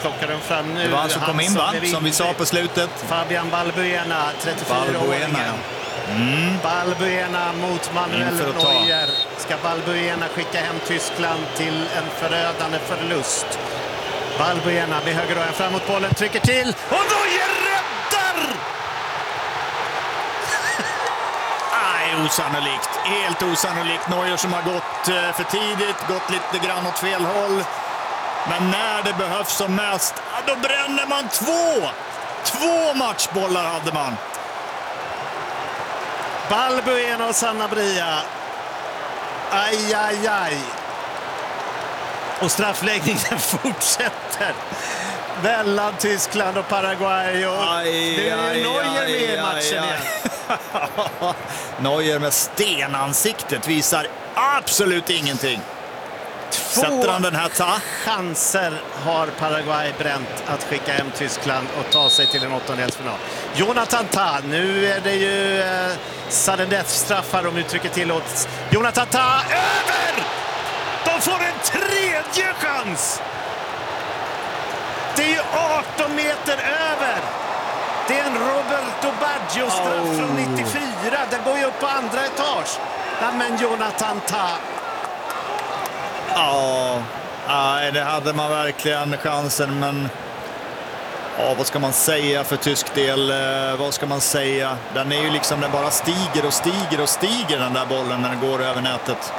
plockar den fram nu. Det var han som kom in, va? Som vi sa på slutet. Fabian Balbuena, 34-åringen. Balbuena mot Manuel Neuer. Ska Balbuena skicka hem Tyskland till en förödande förlust? Balbuena blir högerröraren framåt bollen, trycker till och Neuer räddar! Nej, osannolikt. Helt osannolikt. Neuer som har gått för tidigt, gått lite grann åt fel håll. Men när det behövs som mest, då bränner man två matchbollar hade man. Balbuena och Sanabria. Aj, aj, aj. Och straffläggningen fortsätter. Mellan Tyskland och Paraguay. Och nu är Neuer med i matchen igen. Neuer med stenansiktet visar absolut ingenting. Sätter han den här chanser har Paraguay bränt att skicka hem Tyskland och ta sig till en åttondelsfinal. Jonathan Tah, nu är det ju sudden death-straffar om uttrycket tillåts. Jonathan Tah, över! De får en tredje chans! Det är ju 18 meter över! Det är en Roberto Baggio-straff från 94. Den går ju upp på andra etage. Men Jonathan Tah. Ja, det hade man verkligen chansen, men vad ska man säga för tysk del? Vad ska man säga? Den är ju liksom, den bara stiger och stiger och stiger, den där bollen, när den går över nätet.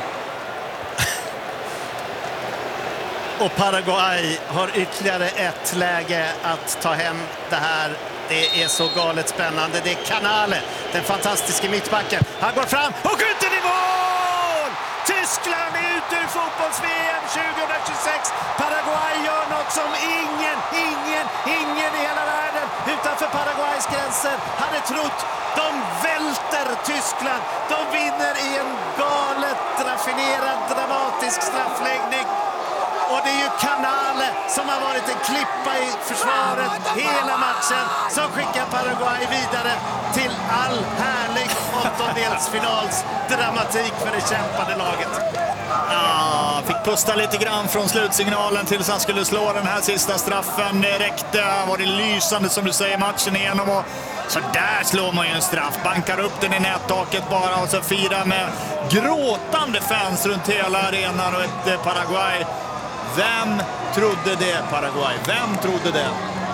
Och Paraguay har ytterligare ett läge att ta hem det här. Det är så galet spännande. Det är Canale, den fantastiska mittbacken. Han går fram och skjuter i mål! Tyskland är ute ur fotbolls-VM 2026. Paraguay gör något som ingen i hela världen utanför Paraguays gränser hade trott. De välter Tyskland. De vinner i en galet raffinerad, dramatisk straffläggning. Och det är ju Canale som har varit en klippa i försvaret hela matchen, som skickar Paraguay vidare till all härlig åttondelsfinals dramatik för det kämpade laget. Fick pusta lite grann från slutsignalen tills han skulle slå den här sista straffen. Det räckte, var det lysande som du säger matchen igenom. Och så där slår man ju en straff, bankar upp den i nättaket bara och så firar med gråtande fans runt hela arenan och ett Paraguay. Vem trodde det, Paraguay? Vem trodde det?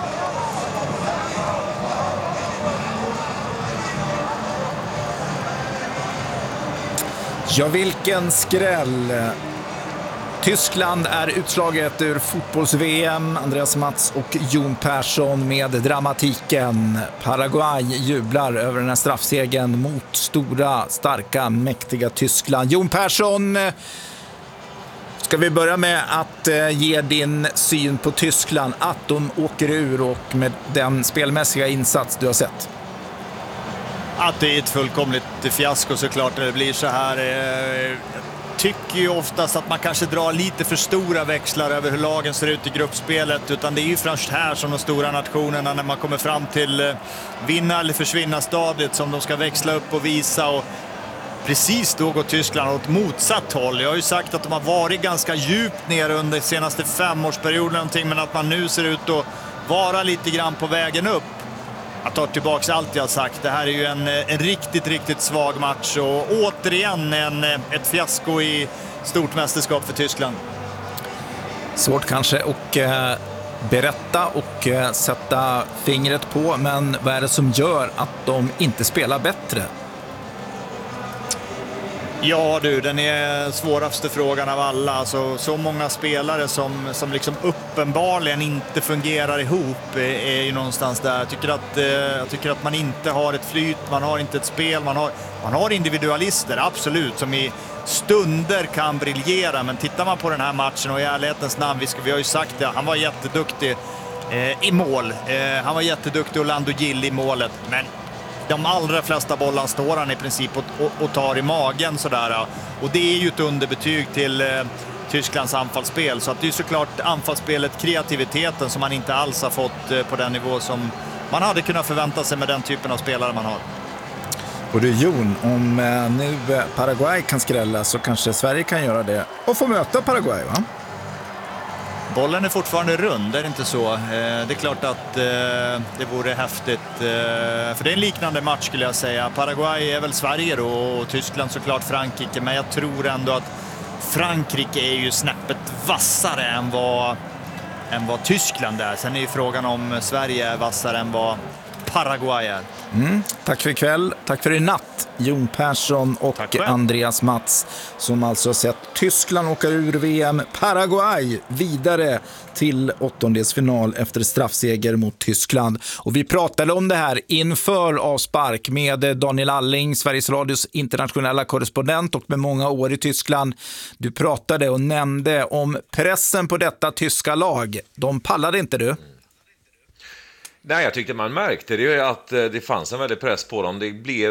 Ja, vilken skräll. Tyskland är utslaget ur fotbolls-VM. Andreas Mats och Jon Persson med dramatiken. Paraguay jublar över den här straffsegen mot stora, starka, mäktiga Tyskland. Jon Persson, ska vi börja med att ge din syn på Tyskland, att de åker ur och med den spelmässiga insats du har sett? Att det är ett fullkomligt fiasko såklart när det blir så här. Jag tycker ju oftast att man kanske drar lite för stora växlar över hur lagen ser ut i gruppspelet, utan det är ju först här som de stora nationerna, när man kommer fram till vinna eller försvinna stadiet, som de ska växla upp och visa. Och precis då går Tyskland åt motsatt håll. Jag har ju sagt att de har varit ganska djupt ner under senaste 5-årsperioden, men att man nu ser ut att vara lite grann på vägen upp. Jag tar tillbaka allt jag har sagt. Det här är ju en riktigt svag match och återigen ett fiasko i stort mästerskap för Tyskland. Svårt kanske att berätta och sätta fingret på, men vad är det som gör att de inte spelar bättre? Ja du, den är svåraste frågan av alla. Alltså, så många spelare som liksom uppenbarligen inte fungerar ihop är ju någonstans där. Jag tycker att man inte har ett flyt, man har inte ett spel, man har individualister, absolut, som i stunder kan briljera. Men tittar man på den här matchen, och i ärlighetens namn, vi har ju sagt det, han var jätteduktig i mål. Han var jätteduktig, Orlando Gill, i målet, men de allra flesta bollar står han i princip och tar i magen sådär. Och det är ju ett underbetyg till Tysklands anfallsspel. Så att det är såklart anfallsspelet, kreativiteten, som man inte alls har fått på den nivå som man hade kunnat förvänta sig med den typen av spelare man har. Och du Jon, om nu Paraguay kan skrälla så kanske Sverige kan göra det och få möta Paraguay, va? bollen är fortfarande rund, är det inte så? Det är klart att det vore häftigt. För det är en liknande match skulle jag säga. Paraguay är väl Sverige då och Tyskland såklart Frankrike. Men jag tror ändå att Frankrike är ju snäppet vassare än vad Tyskland är. Sen är ju frågan om Sverige är vassare än vad Paraguay är. Tack för ikväll, tack för i natt Jon Persson och Andreas Mats, som alltså sett Tyskland åka ur VM, Paraguay vidare till åttondelsfinal efter straffseger mot Tyskland. Och vi pratade om det här inför avspark med Daniel Alling, Sveriges Radios internationella korrespondent och med många år i Tyskland. Du pratade och nämnde om pressen på detta tyska lag. De pallade inte, du? Nej, jag tyckte man märkte det att det fanns en väldig press på dem.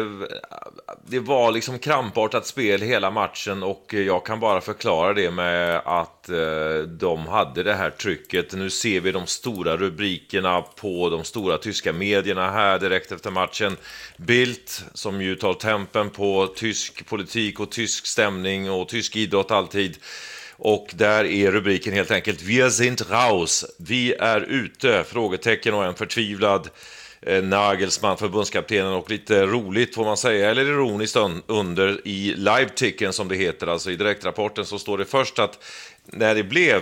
Det var liksom krampartat spel hela matchen och jag kan bara förklara det med att de hade det här trycket. Nu ser vi de stora rubrikerna på de stora tyska medierna här direkt efter matchen. Bildt, som ju tar tempen på tysk politik och tysk stämning och tysk idrott alltid. Och där är rubriken helt enkelt "Wir sind raus", vi är ute, frågetecken och en förtvivlad Nagelsmann, förbundskaptenen, och lite roligt får man säga, eller ironiskt under i live-ticken som det heter, alltså i direktrapporten så står det först att när det blev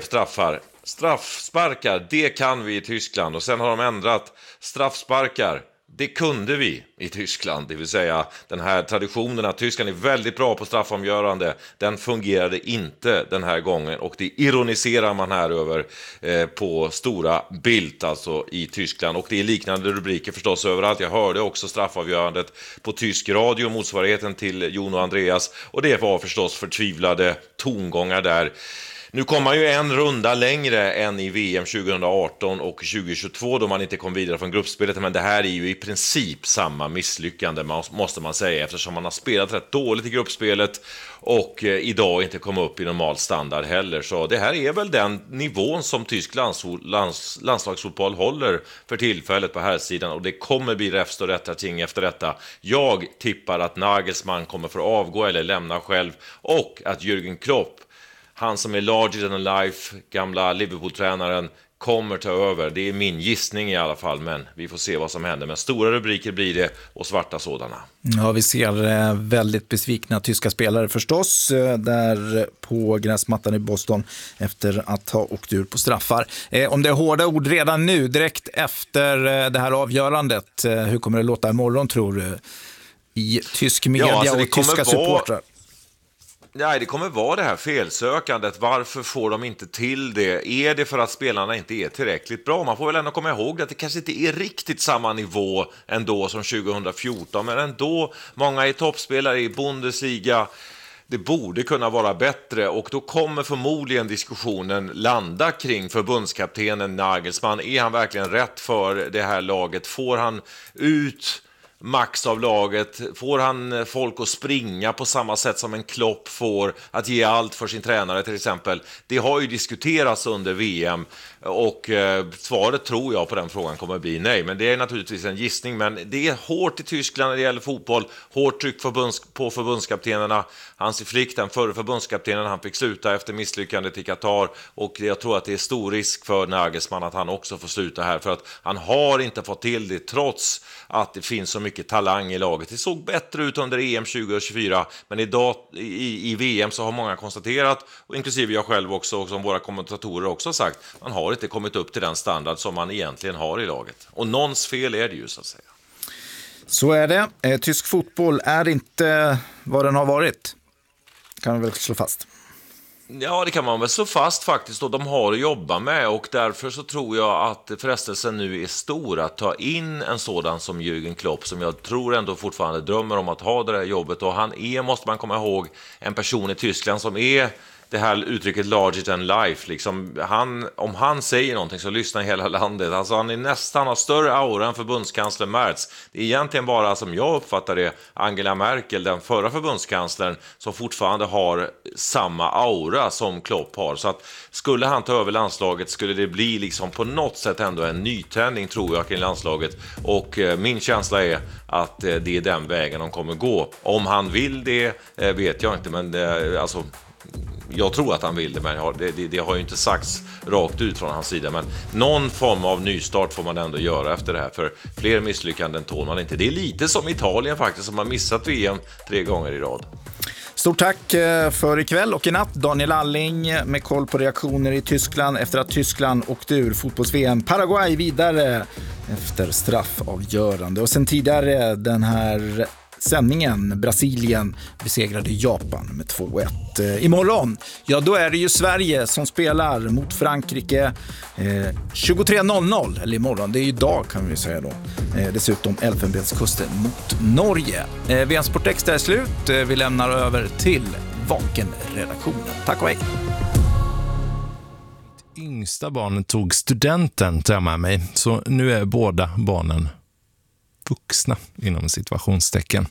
straffsparkar, det kan vi i Tyskland, och sen har de ändrat straffsparkar. Det kunde vi i Tyskland, det vill säga den här traditionen att Tyskland är väldigt bra på straffomgörande, den fungerade inte den här gången, och det ironiserar man här över på stora Bild alltså i Tyskland, och det är liknande rubriker förstås överallt. Jag hörde också straffavgörandet på tysk radio, motsvarigheten till Jon och Andreas, och det var förstås förtvivlade tongångar där. Nu kommer man ju en runda längre än i VM 2018 och 2022 då man inte kom vidare från gruppspelet, men det här är ju i princip samma misslyckande måste man säga, eftersom man har spelat rätt dåligt i gruppspelet och idag inte kom upp i normal standard heller. Så det här är väl den nivån som tysk landslagsfotboll håller för tillfället på här sidan, och det kommer bli räfst och rätta ting efter detta. Jag tippar att Nagelsmann kommer för avgå eller lämna själv, och att Jürgen Klopp, han som är larger than life, gamla Liverpool-tränaren, kommer ta över. Det är min gissning i alla fall, men vi får se vad som händer. Men stora rubriker blir det, och svarta sådana. Ja, vi ser väldigt besvikna tyska spelare förstås där på gräsmattan i Boston efter att ha åkt ur på straffar. Om det är hårda ord redan nu, direkt efter det här avgörandet, hur kommer det låta imorgon tror du? I tysk media och tyska supportrar? Nej, det kommer vara det här felsökandet. Varför får de inte till det? Är det för att spelarna inte är tillräckligt bra? Man får väl ändå komma ihåg att det kanske inte är riktigt samma nivå ändå som 2014. Men ändå, många är toppspelare i Bundesliga. Det borde kunna vara bättre, och då kommer förmodligen diskussionen landa kring förbundskaptenen Nagelsmann. Är han verkligen rätt för det här laget? Får han ut max av laget? Får han folk att springa på samma sätt som en Klopp får, att ge allt för sin tränare till exempel? Det har ju diskuterats under VM, och svaret tror jag på den frågan kommer att bli nej. Men det är naturligtvis en gissning, men det är hårt i Tyskland när det gäller fotboll. Hårt tryck på förbundskaptenerna. Hansi Flick, den förre förbundskaptenen, han fick sluta efter misslyckandet i Qatar, och jag tror att det är stor risk för Nagelsmann att han också får sluta här, för att han har inte fått till det trots att det finns så mycket talang i laget. Det såg bättre ut under EM 2024, men idag i VM så har många konstaterat, och inklusive jag själv också, och som våra kommentatorer också har sagt, man har inte kommit upp till den standard som man egentligen har i laget. Och någons fel är det ju, så att säga. Så är det. Tysk fotboll är inte vad den har varit. Kan man väl slå fast. Ja, det kan man väl slå fast faktiskt, och de har att jobba med, och därför så tror jag att frestelsen nu är stor att ta in en sådan som Jürgen Klopp, som jag tror ändå fortfarande drömmer om att ha det här jobbet, och han är, måste man komma ihåg, en person i Tyskland som är det här uttrycket larger than life, liksom om han säger någonting så lyssnar hela landet. Alltså han är nästan har större aura än förbundskansler Merz. Det är egentligen bara, som jag uppfattar det, Angela Merkel, den förra förbundskanslern, som fortfarande har samma aura som Klopp har. Så att skulle han ta över landslaget skulle det bli liksom på något sätt ändå en nytändning, tror jag, kring landslaget. Och min känsla är att det är den vägen de kommer gå. Om han vill det vet jag inte, men alltså Jag tror att han vill det, men det har ju inte sagts rakt ut från hans sida. Men någon form av nystart får man ändå göra efter det här, för fler misslyckanden tål man inte. Det är lite som Italien faktiskt, som har missat VM 3 gånger i rad. Stort tack för ikväll och i natt. Daniel Alling med koll på reaktioner i Tyskland efter att Tyskland åkte ur fotbolls-VM. Paraguay vidare efter straffavgörande. Och sen tidigare den här sändningen, Brasilien besegrade Japan med 2-1. Imorgon, ja då är det ju Sverige som spelar mot Frankrike 23:00, eller imorgon, det är ju idag kan vi säga då. Dessutom Elfenbenskusten mot Norge. VM Sport Extra är slut, vi lämnar över till Vaken-redaktionen. Tack och hej! Mitt yngsta barn tog studenten, tar jag med mig, så nu är båda barnen vuxna inom situationstecken.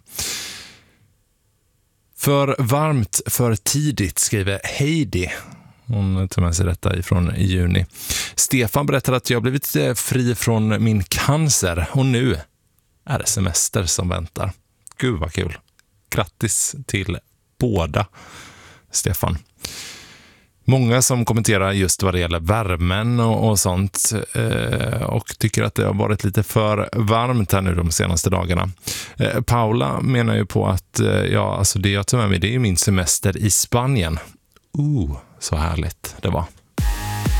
För varmt, för tidigt, skriver Heidi. Hon tar med sig detta ifrån juni. Stefan berättar att jag blivit fri från min cancer och nu är det semester som väntar. Gud vad kul. Grattis till båda, Stefan. Många som kommenterar just vad det gäller värmen och sånt och tycker att det har varit lite för varmt här nu de senaste dagarna. Paula menar ju på att alltså det jag tar med mig, det är min semester i Spanien. Så härligt det var.